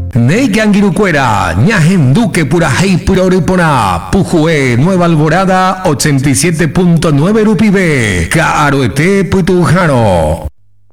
Neigangirucuera, Ñajem Duque Purajei Puroripona, Pujue Nueva Alborada 87.9 Rupibe, Caroete Putujano.